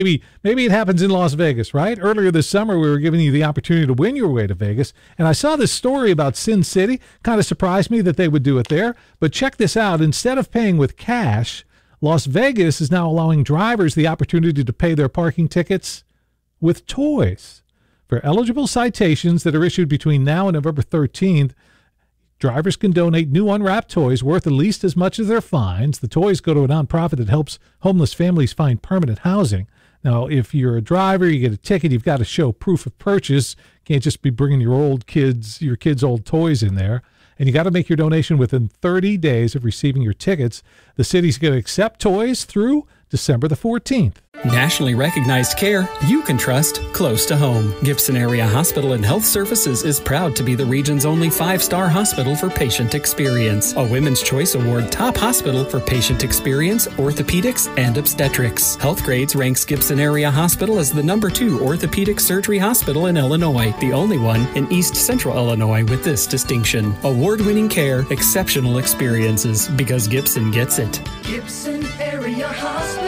Maybe it happens in Las Vegas, right? Earlier this summer, we were giving you the opportunity to win your way to Vegas, and I saw this story about Sin City. Kind of surprised me that they would do it there, but check this out. Instead of paying with cash, Las Vegas is now allowing drivers the opportunity to pay their parking tickets with toys. For eligible citations that are issued between now and November 13th, drivers can donate new unwrapped toys worth at least as much as their fines. The toys go to a nonprofit that helps homeless families find permanent housing. Now, if you're a driver, you get a ticket, you've got to show proof of purchase. Can't just be bringing your kids' old toys in there. And you got to make your donation within 30 days of receiving your tickets. The city's going to accept toys through December the 14th. Nationally recognized care you can trust close to home. Gibson Area Hospital and Health Services is proud to be the region's only 5-star hospital for patient experience. A Women's Choice Award top hospital for patient experience, orthopedics, and obstetrics. Health Grades ranks Gibson Area Hospital as the #2 orthopedic surgery hospital in Illinois, the only one in East Central Illinois with this distinction. Award-winning care, exceptional experiences, because Gibson gets it. Gibson Area Hospital.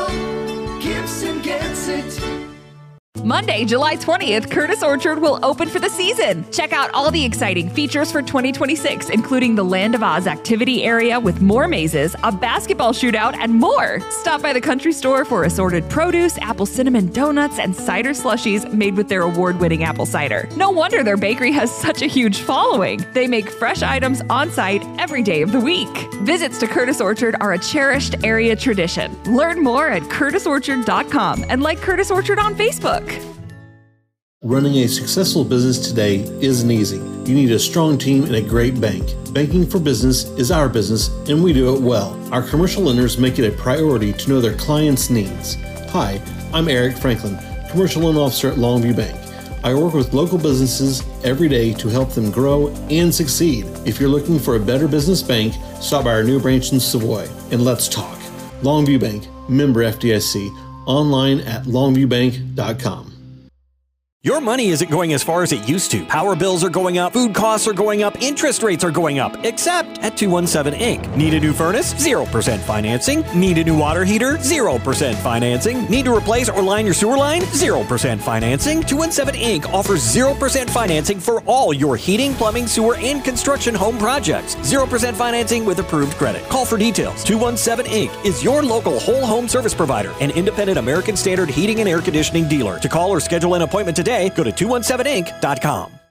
Gibson gets it. Monday, July 20th, Curtis Orchard will open for the season. Check out all the exciting features for 2026, including the Land of Oz activity area with more mazes, a basketball shootout, and more. Stop by the country store for assorted produce, apple cinnamon donuts, and cider slushies made with their award-winning apple cider. No wonder their bakery has such a huge following. They make fresh items on site every day of the week. Visits to Curtis Orchard are a cherished area tradition. Learn more at curtisorchard.com and like Curtis Orchard on Facebook. Running a successful business today isn't easy. You need a strong team and a great bank. Banking for business is our business, and we do it well. Our commercial lenders make it a priority to know their clients' needs. Hi, I'm Eric Franklin, Commercial Loan Officer at Longview Bank. I work with local businesses every day to help them grow and succeed. If you're looking for a better business bank, stop by our new branch in Savoy, and let's talk. Longview Bank, member FDIC, online at longviewbank.com. Your money isn't going as far as it used to. Power bills are going up, food costs are going up, interest rates are going up, except at 217 Inc. Need a new furnace? 0% financing. Need a new water heater? 0% financing. Need to replace or line your sewer line? 0% financing. 217 Inc. offers 0% financing for all your heating, plumbing, sewer, and construction home projects. 0% financing with approved credit. Call for details. 217 Inc. is your local whole home service provider, an independent American Standard heating and air conditioning dealer. To call or schedule an appointment today, go to 217inc.com.